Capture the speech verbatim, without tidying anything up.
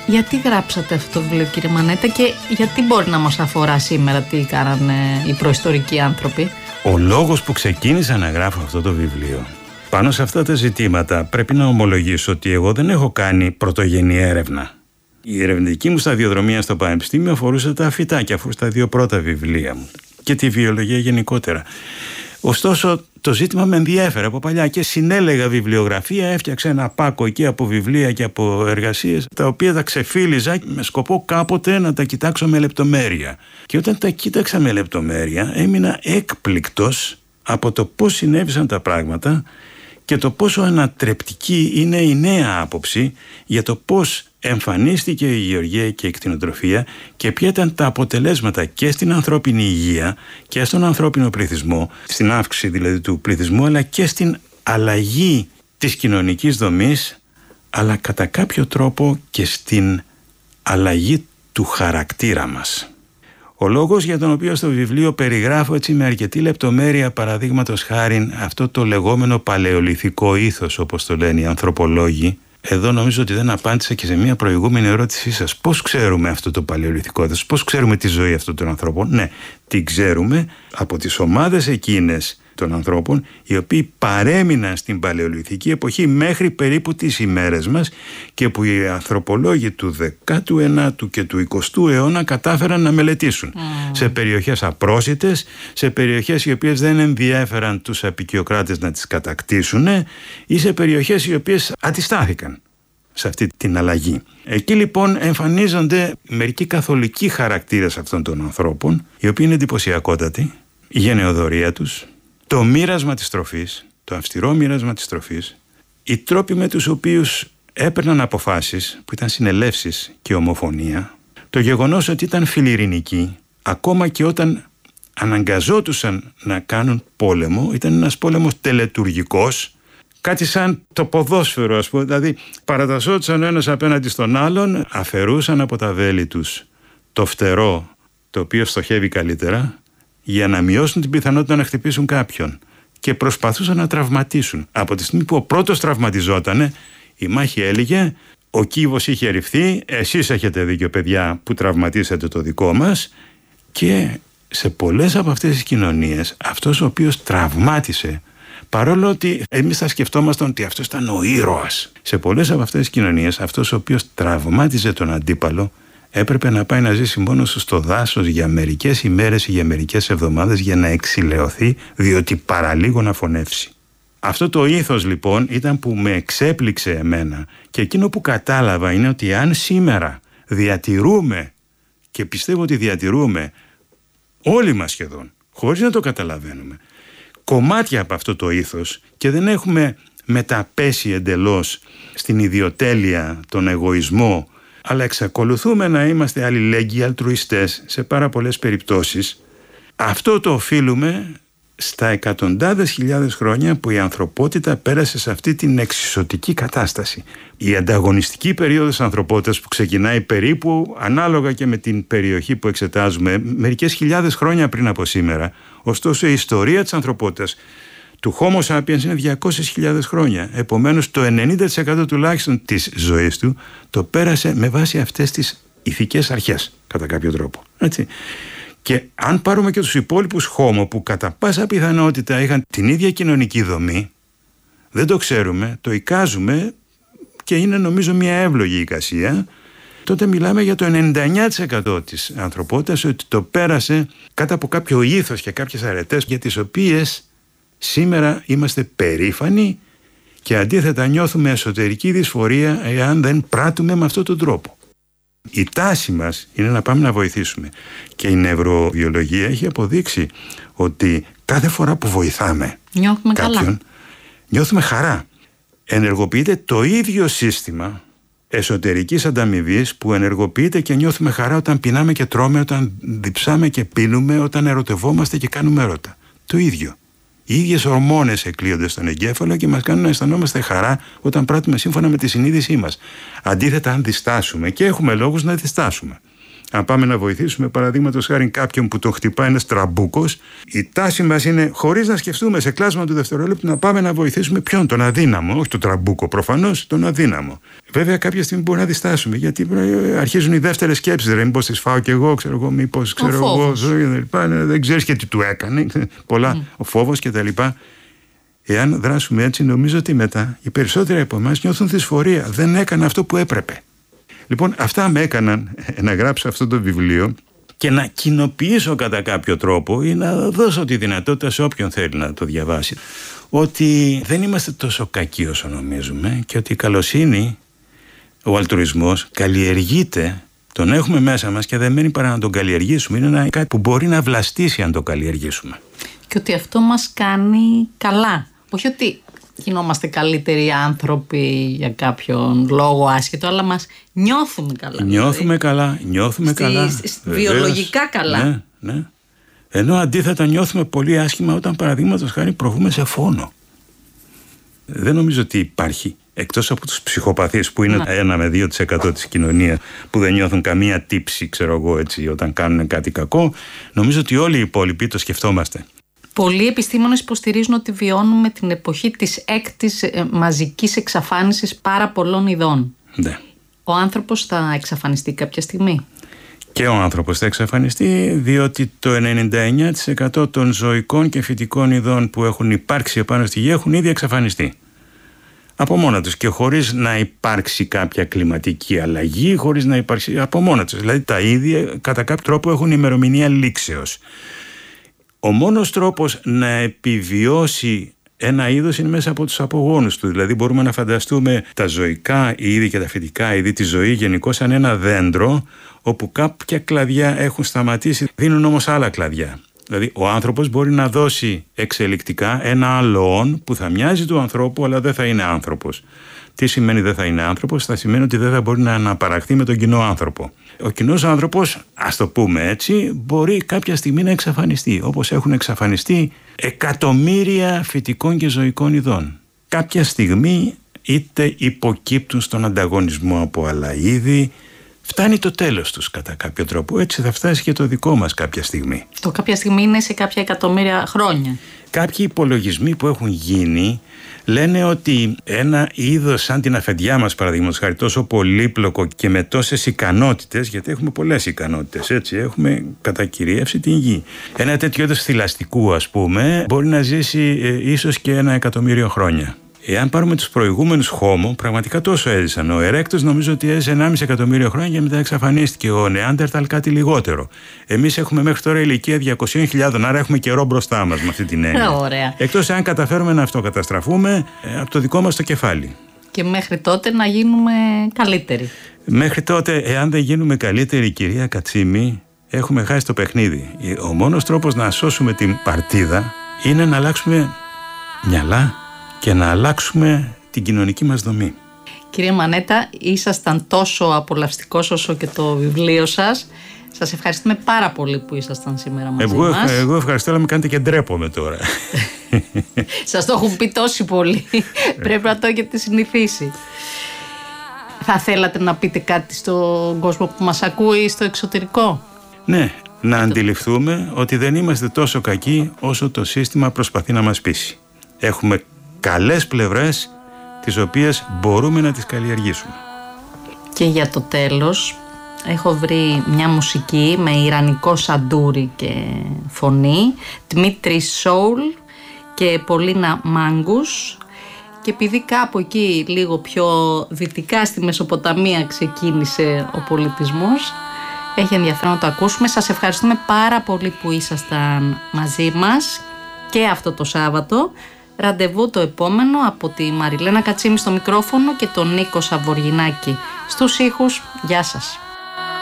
Γιατί γράψατε αυτό το βιβλίο, κύριε Μανέτα, και γιατί μπορεί να μας αφορά σήμερα τι κάνανε οι προϊστορικοί άνθρωποι? Ο λόγος που ξεκίνησα να γράφω αυτό το βιβλίο πάνω σε αυτά τα ζητήματα, πρέπει να ομολογήσω ότι εγώ δεν έχω κάνει πρωτογενή έρευνα. Η ερευνητική μου σταδιοδρομία στο Πανεπιστήμιο αφορούσε τα φυτάκια, αφορούσε τα δύο πρώτα βιβλία μου και τη βιολογία γενικότερα. Ωστόσο, το ζήτημα με ενδιέφερε από παλιά και συνέλεγα βιβλιογραφία, έφτιαξα ένα πάκο εκεί από βιβλία και από εργασίες, τα οποία τα ξεφύλιζα με σκοπό κάποτε να τα κοιτάξω με λεπτομέρεια. Και όταν τα κοίταξα με λεπτομέρεια, έμεινα έκπληκτος από το πώς συνέβησαν τα πράγματα και το πόσο ανατρεπτική είναι η νέα άποψη για το πώς εμφανίστηκε η γεωργία και η κτηνοτροφία και ποια ήταν τα αποτελέσματα και στην ανθρώπινη υγεία και στον ανθρώπινο πληθυσμό, στην αύξηση δηλαδή του πληθυσμού, αλλά και στην αλλαγή της κοινωνικής δομής, αλλά κατά κάποιο τρόπο και στην αλλαγή του χαρακτήρα μας. Ο λόγος για τον οποίο στο βιβλίο περιγράφω έτσι με αρκετή λεπτομέρεια, παραδείγματος χάριν, αυτό το λεγόμενο παλαιολιθικό ήθος, όπως το λένε οι ανθρωπολόγοι, εδώ νομίζω ότι δεν απάντησα και σε μια προηγούμενη ερώτησή σας. Πώς ξέρουμε αυτό το παλαιολιθικό ήθος, πώς ξέρουμε τη ζωή αυτών των ανθρώπων? Ναι, την ξέρουμε από τις ομάδες εκείνες των ανθρώπων οι οποίοι παρέμειναν στην παλαιολιθική εποχή μέχρι περίπου τις ημέρες μας και που οι ανθρωπολόγοι του δέκατου ένατου και του εικοστού αιώνα κατάφεραν να μελετήσουν mm. σε περιοχές απρόσιτες, σε περιοχές οι οποίες δεν ενδιέφεραν τους αποικιοκράτες να τις κατακτήσουν ή σε περιοχές οι οποίες αντιστάθηκαν σε αυτή την αλλαγή. Εκεί λοιπόν εμφανίζονται μερικοί καθολικοί χαρακτήρες αυτών των ανθρώπων, οι οποίοι είναι εντυπωσιακότατοι, η γενεοδορία τους, το μοίρασμα της τροφής, το αυστηρό μοίρασμα της τροφής, οι τρόποι με τους οποίους έπαιρναν αποφάσεις που ήταν συνελεύσεις και ομοφωνία, το γεγονός ότι ήταν φιλιρινικοί, ακόμα και όταν αναγκαζόντουσαν να κάνουν πόλεμο, ήταν ένας πόλεμος τελετουργικός, κάτι σαν το ποδόσφαιρο, ας πούμε, δηλαδή παρατασσόντουσαν ο ένας απέναντι στον άλλον, αφαιρούσαν από τα βέλη τους το φτερό το οποίο στοχεύει καλύτερα, για να μειώσουν την πιθανότητα να χτυπήσουν κάποιον, και προσπαθούσαν να τραυματίσουν. Από τη στιγμή που ο πρώτος τραυματιζότανε, η μάχη έλεγε: ο κύβος είχε ρηφθεί, εσείς έχετε δίκιο παιδιά που τραυματίσατε το δικό μας. Και σε πολλές από αυτές τις κοινωνίες αυτός ο οποίος τραυμάτισε, παρόλο ότι εμείς θα σκεφτόμασταν ότι αυτός ήταν ο ήρωας, σε πολλές από αυτές τις κοινωνίες αυτός ο οποίος τραυμάτιζε τον αντίπαλο έπρεπε να πάει να ζήσει μόνος του στο δάσος για μερικές ημέρες ή για μερικές εβδομάδες για να εξηλαιωθεί, διότι παραλίγο να φωνεύσει. Αυτό το ήθος λοιπόν ήταν που με εξέπληξε εμένα, και εκείνο που κατάλαβα είναι ότι αν σήμερα διατηρούμε, και πιστεύω ότι διατηρούμε όλοι μας σχεδόν, χωρίς να το καταλαβαίνουμε, κομμάτια από αυτό το ήθος και δεν έχουμε μεταπέσει εντελώς στην ιδιοτέλεια, τον εγωισμό, αλλά εξακολουθούμε να είμαστε αλληλέγγυοι αλτρουιστές σε πάρα πολλές περιπτώσεις, αυτό το οφείλουμε στα εκατοντάδες χιλιάδες χρόνια που η ανθρωπότητα πέρασε σε αυτή την εξισωτική κατάσταση. Η ανταγωνιστική περίοδος της ανθρωπότητας, που ξεκινάει περίπου ανάλογα και με την περιοχή που εξετάζουμε μερικές χιλιάδες χρόνια πριν από σήμερα, ωστόσο η ιστορία της ανθρωπότητας του Homo sapiens είναι διακόσιες χιλιάδες χρόνια. Επομένως το ενενήντα τοις εκατό τουλάχιστον της ζωής του το πέρασε με βάση αυτές τις ηθικές αρχές, κατά κάποιο τρόπο. Έτσι. Και αν πάρουμε και τους υπόλοιπους Homo που κατά πάσα πιθανότητα είχαν την ίδια κοινωνική δομή, δεν το ξέρουμε, το εικάζουμε και είναι νομίζω μια εύλογη εικασία, τότε μιλάμε για το ενενήντα εννιά τοις εκατό της ανθρωπότητας ότι το πέρασε κάτω από κάποιο ήθος και κάποιες αρετές για τις οποίες σήμερα είμαστε περήφανοι και αντίθετα νιώθουμε εσωτερική δυσφορία εάν δεν πράττουμε με αυτόν τον τρόπο. Η τάση μας είναι να πάμε να βοηθήσουμε, και η νευροβιολογία έχει αποδείξει ότι κάθε φορά που βοηθάμε νιώθουμε κάποιον, καλά. νιώθουμε χαρά. Ενεργοποιείται το ίδιο σύστημα εσωτερικής ανταμοιβής που ενεργοποιείται και νιώθουμε χαρά όταν πεινάμε και τρώμε, όταν διψάμε και πίνουμε, όταν ερωτευόμαστε και κάνουμε έρωτα. Το ίδιο. Οι ίδιες ορμόνες εκλείονται στον εγκέφαλο και μας κάνουν να αισθανόμαστε χαρά όταν πράττουμε σύμφωνα με τη συνείδησή μας. Αντίθετα, αν διστάσουμε, και έχουμε λόγους να διστάσουμε. Αν πάμε να βοηθήσουμε, παραδείγματος χάρη, κάποιον που τον χτυπάει ένας τραμπούκος, η τάση μας είναι, χωρίς να σκεφτούμε σε κλάσμα του δευτερόλεπτου, να πάμε να βοηθήσουμε ποιον, τον αδύναμο, όχι τον τραμπούκο προφανώς, τον αδύναμο. Βέβαια, κάποια στιγμή μπορεί να διστάσουμε, γιατί αρχίζουν οι δεύτερες σκέψεις. Ρε, μήπως τις φάω κι εγώ, ξέρω εγώ, μήπως ξέρω εγώ, δεν ξέρεις και τι του έκανε. Πολλά, mm. ο φόβος κτλ. Εάν δράσουμε έτσι, νομίζω ότι μετά οι περισσότεροι από εμάς νιώθουν δυσφορία. Δεν έκανα αυτό που έπρεπε. Λοιπόν, αυτά με έκαναν να γράψω αυτό το βιβλίο και να κοινοποιήσω κατά κάποιο τρόπο ή να δώσω τη δυνατότητα σε όποιον θέλει να το διαβάσει, ότι δεν είμαστε τόσο κακοί όσο νομίζουμε και ότι η καλοσύνη, ο αλτρουισμός καλλιεργείται, τον έχουμε μέσα μας και δεν μένει παρά να τον καλλιεργήσουμε. Είναι ένα κάτι που μπορεί να βλαστήσει αν το καλλιεργήσουμε. Και ότι αυτό μας κάνει καλά. Όχι ότι γινόμαστε καλύτεροι άνθρωποι για κάποιον λόγο άσχετο, αλλά μας νιώθουμε καλά. Νιώθουμε δηλαδή. καλά, νιώθουμε Στη, καλά. Βιολογικά καλά. Ναι, ναι. Ενώ αντίθετα νιώθουμε πολύ άσχημα όταν παραδείγματος χάρη προβούμε σε φόνο. Δεν νομίζω ότι υπάρχει, εκτός από τους ψυχοπαθείς που είναι ένα με δύο τοις εκατό της κοινωνίας που δεν νιώθουν καμία τύψη, ξέρω εγώ έτσι, όταν κάνουν κάτι κακό, νομίζω ότι όλοι οι υπόλοιποι το σκεφτόμαστε. Πολλοί επιστήμονες υποστηρίζουν ότι βιώνουμε την εποχή της έκτης ε, μαζικής εξαφάνισης πάρα πολλών ειδών. Ναι. Ο άνθρωπος θα εξαφανιστεί κάποια στιγμή. Και ο άνθρωπος θα εξαφανιστεί, διότι το ενενήντα εννέα τοις εκατό των ζωικών και φυτικών ειδών που έχουν υπάρξει επάνω στη γη έχουν ήδη εξαφανιστεί. Από μόνα τους και χωρίς να υπάρξει κάποια κλιματική αλλαγή, χωρίς να υπάρξει από μόνα τους. Δηλαδή τα είδη κατά κάποιο τρόπο έχουν ημερομηνία λήξεως. Ο μόνος τρόπος να επιβιώσει ένα είδος είναι μέσα από τους απογόνους του. Δηλαδή μπορούμε να φανταστούμε τα ζωικά είδη και τα φυτικά είδη, τη ζωή γενικώς σαν ένα δέντρο όπου κάποια κλαδιά έχουν σταματήσει, δίνουν όμως άλλα κλαδιά. Δηλαδή ο άνθρωπος μπορεί να δώσει εξελικτικά ένα άλλον που θα μοιάζει του ανθρώπου αλλά δεν θα είναι άνθρωπος. Τι σημαίνει δεν θα είναι άνθρωπος? Θα σημαίνει ότι δεν θα μπορεί να αναπαραχθεί με τον κοινό άνθρωπο. Ο κοινός άνθρωπος, ας το πούμε έτσι, μπορεί κάποια στιγμή να εξαφανιστεί, όπως έχουν εξαφανιστεί εκατομμύρια φυτικών και ζωικών ειδών. Κάποια στιγμή είτε υποκύπτουν στον ανταγωνισμό από άλλα είδη, φτάνει το τέλος τους κατά κάποιο τρόπο. Έτσι θα φτάσει και το δικό μας κάποια στιγμή. Το κάποια στιγμή είναι σε κάποια εκατομμύρια χρόνια. Κάποιοι υπολογισμοί που έχουν γίνει λένε ότι ένα είδος σαν την αφεντιά μας, παραδείγματος χάρη, τόσο πολύπλοκο και με τόσες ικανότητες, γιατί έχουμε πολλές ικανότητες, έτσι, έχουμε κατακυριεύσει την γη. Ένα τέτοιο είδος θηλαστικού, ας πούμε, μπορεί να ζήσει ε, ίσως και ένα εκατομμύριο χρόνια. Εάν πάρουμε τους προηγούμενους Homo, πραγματικά τόσο έζησαν. Ο Ερέκτος νομίζω ότι έζησε ενάμιση εκατομμύριο χρόνια και μετά εξαφανίστηκε. Ο Νεάντερταλ κάτι λιγότερο. Εμείς έχουμε μέχρι τώρα ηλικία διακόσιες χιλιάδες, άρα έχουμε καιρό μπροστά μας με αυτή την έννοια. Ωραία. Εκτός αν καταφέρουμε να αυτοκαταστραφούμε ε, από το δικό μας το κεφάλι. Και μέχρι τότε να γίνουμε καλύτεροι. Μέχρι τότε, εάν δεν γίνουμε καλύτεροι, κυρία Κατσίμη, έχουμε χάσει το παιχνίδι. Ο μόνος τρόπος να σώσουμε την παρτίδα είναι να αλλάξουμε μυαλά και να αλλάξουμε την κοινωνική μας δομή. Κύριε Μανέτα, ήσασταν τόσο απολαυστικός όσο και το βιβλίο σας. Σας ευχαριστούμε πάρα πολύ που ήσασταν σήμερα μαζί εγώ, μας. Εγώ ευχαριστώ, αλλά με κάνετε και ντρέπομαι τώρα. Σας το έχουν πει τόσοι πολλοί. Πρέπει να το έχετε συνηθίσει. Θα θέλατε να πείτε κάτι στον κόσμο που μας ακούει στο εξωτερικό? Ναι, να αντιληφθούμε ότι δεν είμαστε τόσο κακοί όσο το σύστημα προσπαθεί να μας πείσει. Έχουμε καλές πλευρές τις οποίες μπορούμε να τις καλλιεργήσουμε. Και για το τέλος έχω βρει μια μουσική με ιρανικό σαντούρι και φωνή, Δημήτρη Σόουλ και Πολίνα Μάγκους, και επειδή κάπου εκεί λίγο πιο δυτικά στη Μεσοποταμία ξεκίνησε ο πολιτισμός, έχει ενδιαφέρον να το ακούσουμε. Σας ευχαριστούμε πάρα πολύ που ήσασταν μαζί μας και αυτό το Σάββατο. Ραντεβού το επόμενο από τη Μαριλένα Κατσίμη στο μικρόφωνο και τον Νίκο Σαβοργινάκη στους ήχους. Γεια σας.